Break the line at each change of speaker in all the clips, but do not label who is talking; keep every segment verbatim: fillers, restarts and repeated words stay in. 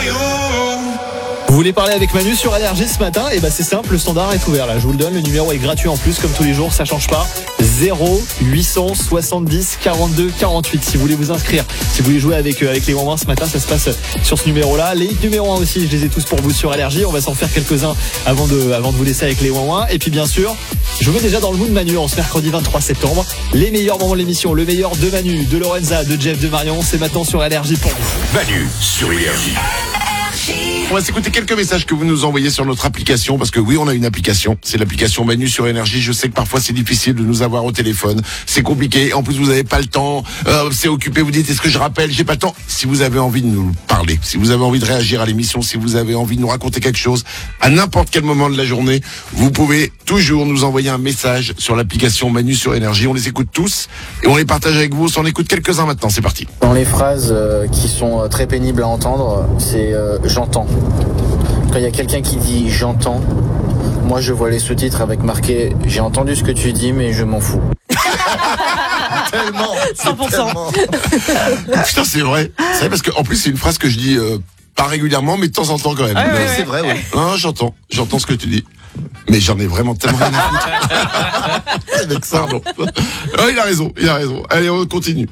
Vous voulez parler avec Manu sur Énergie ce matin? Et bah c'est simple, le standard est ouvert là, je vous le donne, le numéro est gratuit en plus comme tous les jours, ça change pas. zéro huit cent soixante-dix quarante-deux quarante-huit si vous voulez vous inscrire. Si vous voulez jouer avec, euh, avec les Wouin ce matin, ça se passe sur ce numéro là. Les numéros un aussi, je les ai tous pour vous sur Énergie. On va s'en faire quelques-uns avant de, avant de vous laisser avec les Wouin. Et puis bien sûr, je vous mets déjà dans le mood Manu en ce mercredi vingt-trois septembre. Les meilleurs moments de l'émission, le meilleur de Manu, de Lorenza, de Jeff, de Marion, c'est maintenant sur Énergie pour vous.
Manu sur Énergie. On va s'écouter quelques messages que vous nous envoyez sur notre application, parce que oui, on a une application, c'est l'application Manu sur Énergie. Je sais que parfois c'est difficile de nous avoir au téléphone, c'est compliqué, en plus vous n'avez pas le temps, euh, c'est occupé, vous dites est-ce que je rappelle, j'ai pas le temps. Si vous avez envie de nous parler, si vous avez envie de réagir à l'émission, si vous avez envie de nous raconter quelque chose, à n'importe quel moment de la journée, vous pouvez toujours nous envoyer un message sur l'application Manu sur Énergie. On les écoute tous et on les partage avec vous. On en écoute quelques-uns maintenant, c'est parti.
Dans les phrases euh, qui sont euh, très pénibles à entendre, c'est euh, j'entends. Quand il y a quelqu'un qui dit j'entends, moi je vois les sous-titres avec marqué j'ai entendu ce que tu dis mais je m'en fous.
Tellement,
cent pour cent.
tellement. Putain, c'est vrai. C'est vrai parce qu'en plus c'est une phrase que je dis euh, pas régulièrement mais de temps en temps quand même.
Ah ouais,
Mais
ouais.
c'est vrai, oui. Non, j'entends, j'entends ce que tu dis. Mais j'en ai vraiment tellement rien à foutre. Avec ça, bon. Oh, il a raison, il a raison. Allez, on continue.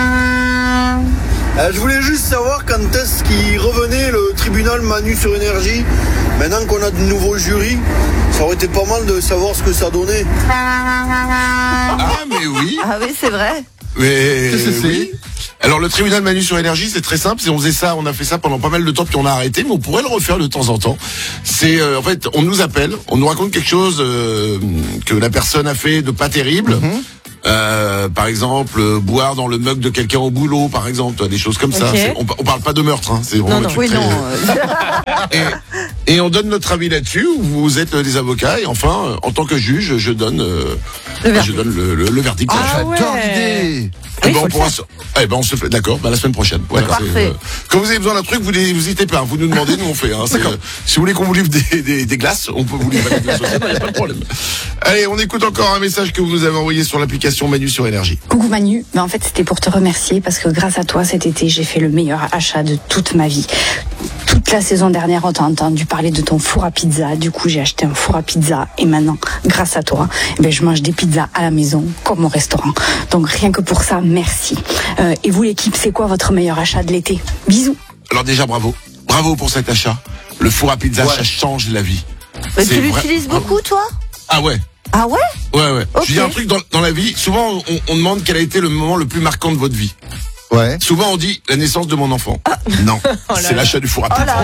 Euh, je voulais juste savoir quand est-ce qu'il revenait le tribunal Manu sur Énergie. Maintenant qu'on a de nouveaux jurys, ça aurait été pas mal de savoir ce que ça donnait.
Ah, mais oui.
Ah oui, c'est vrai.
Mais
Qu'est-ce que c'est ?
oui. Alors le tribunal Manu sur Énergie, c'est très simple. C'est on faisait ça, on a fait ça pendant pas mal de temps, puis on a arrêté, mais on pourrait le refaire de temps en temps. C'est euh, en fait, on nous appelle, on nous raconte quelque chose euh, que la personne a fait de pas terrible.
Mm-hmm.
Euh, par exemple, euh, boire dans le mug de quelqu'un au boulot, par exemple, toi, des choses comme ça.
Ok.
C'est- On, on parle pas de meurtre, hein, c'est vraiment
Non,
un
non.
truc
Oui,
très-
non. euh,
Et, et on donne notre avis là-dessus. Vous êtes euh, des avocats et enfin, euh, en tant que juge, je donne, euh,
Le verdict.
je donne le, le, le verdict.
Ah,
Ah
j'adore
ouais.
l'idée.
Eh
Oui,
ben,
faut
on
le
pourra
faire.
se... Eh ben, on se fait, d'accord, bah, la semaine prochaine. Ouais,
Parfait.
c'est, euh, Quand vous avez besoin d'un truc, vous n'hésitez pas, vous nous demandez, nous on fait, hein. C'est, euh, si vous voulez qu'on vous livre des, des, des glaces, on peut vous livrer des glaces aussi, il n'y a pas de problème. Allez, on écoute encore un message que vous nous avez envoyé sur l'application Manu sur Énergie.
Coucou Manu, mais en fait c'était pour te remercier parce que grâce à toi cet été j'ai fait le meilleur achat de toute ma vie. Toute la saison dernière on t'a entendu parler de ton four à pizza, du coup j'ai acheté un four à pizza et maintenant grâce à toi eh ben, je mange des pizzas à la maison comme au restaurant. Donc rien que pour ça merci. Euh, et vous l'équipe, c'est quoi votre meilleur achat de l'été? Bisous.
Alors déjà, bravo. Bravo pour cet achat. Le four à pizza,
Ouais.
ça change la vie.
Mais
C'est
tu
vrai-
l'utilises beaucoup, toi?
Ah ouais.
Ah ouais?
Ouais, ouais.
Ok.
Je dis un truc dans, dans la vie, souvent on, on demande quel a été le moment le plus marquant de votre vie.
Ouais.
Souvent on dit la naissance de mon enfant. Non, c'est l'achat du four à pizza.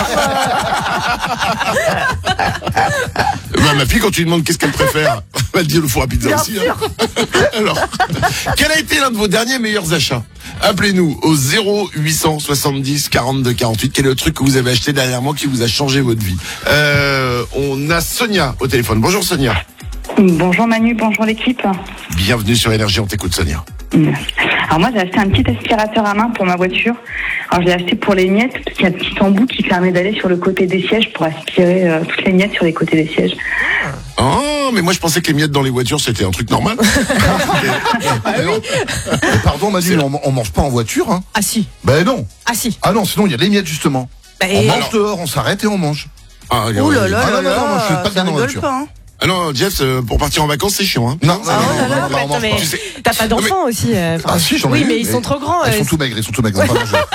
Bah, ma fille, quand tu lui demandes qu'est-ce qu'elle préfère, elle va te dire le four à pizza
Bien
aussi. Hein. Alors, quel a été l'un de vos derniers meilleurs achats? Appelez-nous au zéro huit cent soixante-dix quarante-deux quarante-huit. Quel est le truc que vous avez acheté dernièrement qui vous a changé votre vie? euh, On a Sonia au téléphone. Bonjour Sonia.
Bonjour Manu, bonjour l'équipe.
Bienvenue sur Énergie, on t'écoute Sonia.
Alors moi j'ai acheté un petit aspirateur à main pour ma voiture. Alors je l'ai acheté pour les miettes parce qu'il y a un petit embout qui permet d'aller sur le côté des sièges pour aspirer euh, toutes les miettes sur les côtés des sièges.
Oh, mais moi je pensais que les miettes dans les voitures c'était un truc normal.
Mais non. Mais pardon Manu, on, on mange pas en voiture, hein.
Ah si.
Ben non.
Ah si.
Ah non, sinon il y a les miettes justement.
Bah,
On
et-
mange dehors, on s'arrête et on mange.
Ah,
Ouh là là
Ah,
là
non, non, non, moi, je fais
là,
pas de
ça
bien en
rigole
voiture.
pas, hein.
Ah non, Jeff, euh, pour partir en vacances c'est chiant. Hein.
Non, non,
Ah,
non,
oh là
non,
là,
non,
mais
on mange
attends,
pas.
Tu sais-
T'as pas d'enfants aussi euh, enfin,
Ah si, j'en ai
Oui,
eu,
mais ils sont trop grands.
Ils
euh,
sont tout maigres, ils sont tout maigres. ils ont pas mangé.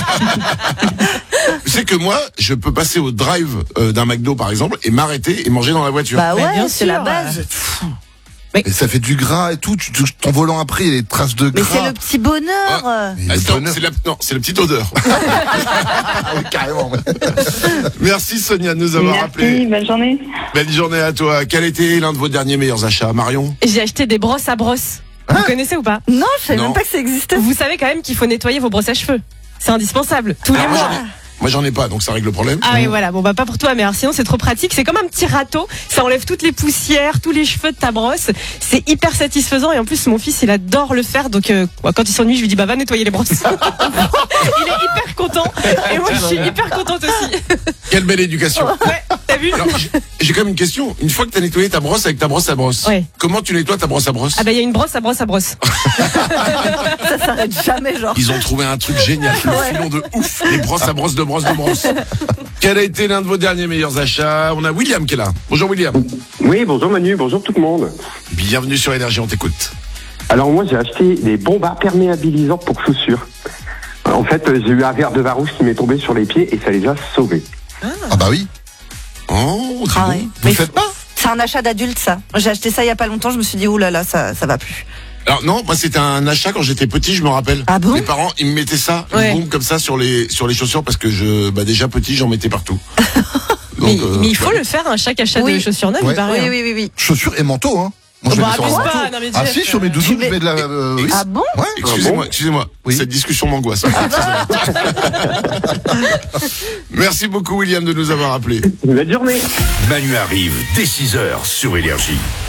Tu sais que moi, je peux passer au drive euh, d'un McDo par exemple et m'arrêter et manger dans la voiture.
Bah
Mais
ouais,
bien
c'est
sûr.
la base.
Et ça fait du gras et tout. Tu touches ton volant après, il y a des traces de
Mais
gras.
c'est le petit bonheur. euh.
Mais
Ah,
le
non,
bonheur.
c'est la, non, c'est la petite odeur.
Ah oui, carrément. ouais.
Merci Sonia de nous avoir
Merci,
appelé.
bonne journée.
Belle journée à toi. Quel était l'un de vos derniers meilleurs achats, Marion?
J'ai acheté des brosses à brosse. Vous connaissez ou pas?
Non, je savais
Non.
même pas que ça existait.
Vous savez quand même qu'il faut nettoyer vos brosses à cheveux. C'est indispensable. Tous les
Alors, moi,
mois.
j'en ai, moi j'en ai pas, donc ça règle le problème.
Ah oui, voilà. Bon, bah, pas pour toi, mais alors, sinon, c'est trop pratique. C'est comme un petit râteau. Ça enlève toutes les poussières, tous les cheveux de ta brosse. C'est hyper satisfaisant. Et en plus, mon fils, il adore le faire. Donc, euh, quand il s'ennuie, je lui dis, bah, va nettoyer les brosses. Il est hyper content. Et moi, je suis hyper contente aussi.
Quelle belle éducation.
Ouais. T'as vu?
Alors, j'ai- j'ai quand même une question. Une fois que t'as nettoyé ta brosse avec ta brosse à brosse,
Ouais.
comment tu nettoies ta brosse à brosse?
Ah bah il y a une brosse à brosse à brosse.
Ça s'arrête jamais, genre.
Ils ont trouvé un truc génial, le
Ouais.
filon de ouf, les brosses à brosse de brosse de brosse. Quel a été l'un de vos derniers meilleurs achats? On a William qui est là. Bonjour William.
Oui, bonjour Manu, bonjour tout le monde.
Bienvenue sur Énergie, on t'écoute.
Alors moi j'ai acheté des bombes imperméabilisantes pour chaussures. En fait, j'ai eu un verre de varouche qui m'est tombé sur les pieds et ça les a sauvés.
Ah bah oui.
Oh, dis
Ah
donc.
ouais.
Vous
Mais
le faites pas?
C'est un achat d'adulte, ça. J'ai acheté ça il y a pas longtemps, je me suis dit, oulala, là là, ça, ça va plus.
Alors non, moi c'était un achat quand j'étais petit, je me rappelle.
Ah bon?
Mes parents, ils me mettaient ça, une
Ouais.
bombe comme ça sur les sur les chaussures parce que je, bah déjà petit, j'en mettais partout.
Mais,
Donc, euh,
mais il faut
ouais.
le faire, hein, chaque achat
Oui.
de chaussures neuves,
Ouais.
il paraît.
Oui,
hein.
oui, oui, oui.
Chaussures et manteaux, hein. Moi, je
Bah,
mets ça en
abuse
manteau.
pas, non, mais
Ah
Jeff,
si, sur mes
euh,
doudous,
tu
je
mets-
mets de la... euh, oui.
Ah bon?
Ouais.
Excusez-moi, excusez-moi.
Oui.
Cette discussion m'angoisse. Merci beaucoup William de nous avoir appelés.
Belle journée.
Manu arrive dès six heures sur Énergie.